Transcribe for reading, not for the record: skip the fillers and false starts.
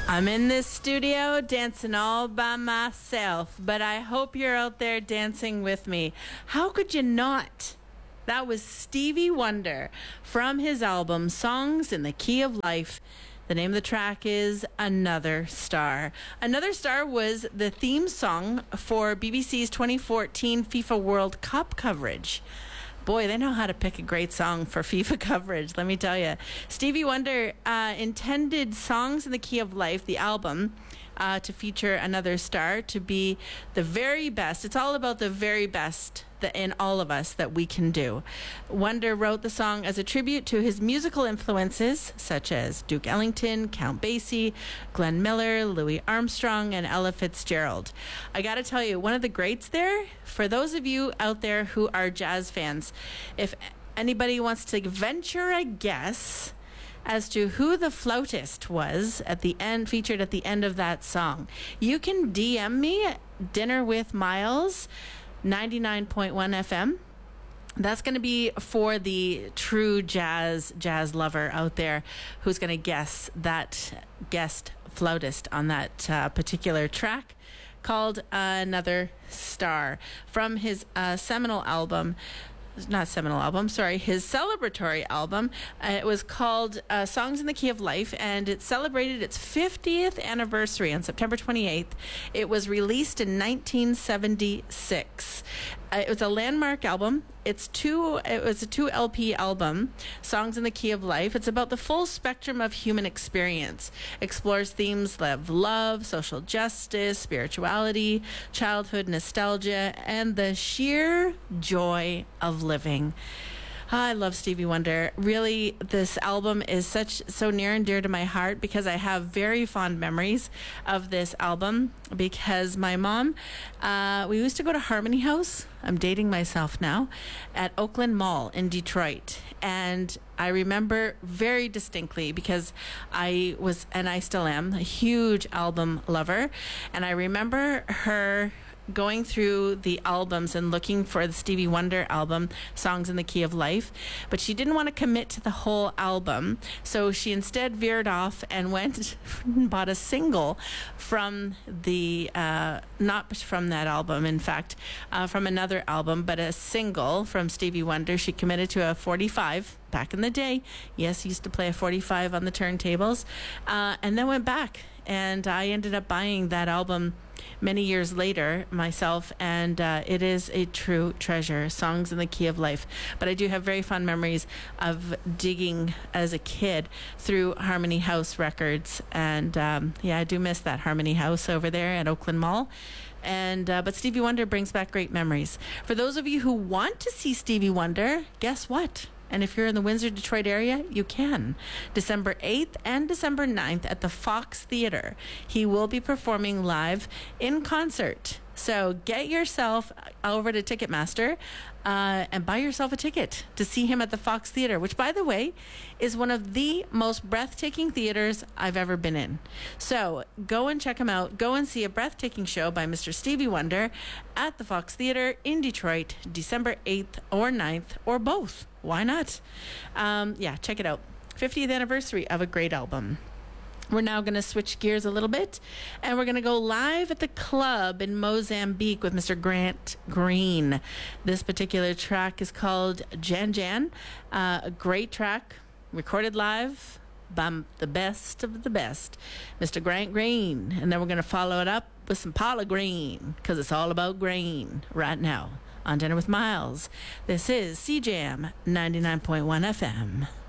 I'm in this studio dancing all by myself, but I hope you're out there dancing with me. How could you not? That was Stevie Wonder from his album Songs in the Key of Life. The name of the track is Another Star. Another Star was the theme song for BBC's 2014 FIFA World Cup coverage. Boy, they know how to pick a great song for FIFA coverage, let me tell you. Stevie Wonder intended Songs in the Key of Life, the album, to feature Another Star, to be the very best. It's all about the very best in all of us that we can do. Wonder wrote the song as a tribute to his musical influences, such as Duke Ellington, Count Basie, Glenn Miller, Louis Armstrong, and Ella Fitzgerald. I gotta tell you, one of the greats there, for those of you out there who are jazz fans, if anybody wants to venture a guess as to who the flautist was at the end, featured at the end of that song, you can DM me Dinner with Miles, 99.1 FM. That's going to be for the true jazz lover out there who's going to guess that guest flautist on that particular track called Another Star from his seminal album. Not seminal album, sorry, his celebratory album. It was called Songs in the Key of Life, and it celebrated its 50th anniversary on September 28th. It was released in 1976. It was a landmark album. It was a 2 LP album, Songs in the Key of Life. It's about the full spectrum of human experience. Explores themes of love, social justice, spirituality, childhood nostalgia, and the sheer joy of living. I love Stevie Wonder. Really, this album is so near and dear to my heart because I have very fond memories of this album because my mom, we used to go to Harmony House, I'm dating myself now, at Oakland Mall in Detroit. And I remember very distinctly because I was, and I still am, a huge album lover. And I remember her going through the albums and looking for the Stevie Wonder album, Songs in the Key of Life, but she didn't want to commit to the whole album, so she instead veered off and went and bought a single from the, not from that album, in fact, from another album, but a single from Stevie Wonder. She committed to a 45 back in the day. Yes, used to play a 45 on the turntables, and then went back, and I ended up buying that album many years later myself, and it is a true treasure, Songs in the Key of Life. But I do have very fond memories of digging as a kid through Harmony House records, and yeah, I do miss that Harmony House over there at Oakland Mall. And but Stevie Wonder brings back great memories. For those of you who want to see Stevie Wonder, guess what? And if you're in the Windsor, Detroit area, you can. December 8th and December 9th at the Fox Theatre. He will be performing live in concert. So get yourself over to Ticketmaster and buy yourself a ticket to see him at the Fox Theatre, which, by the way, is one of the most breathtaking theaters I've ever been in. So go and check him out. Go and see a breathtaking show by Mr. Stevie Wonder at the Fox Theatre in Detroit, December 8th or 9th, or both. Why not? Yeah, check it out. 50th anniversary of a great album. We're now going to switch gears a little bit, and we're going to go live at the club in Mozambique with Mr. Grant Green. This particular track is called Jan Jan, a great track, recorded live by the best of the best, Mr. Grant Green. And then we're going to follow it up with some Paula Green, because it's all about green right now on Dinner with Miles. This is CJAM 99.1 FM.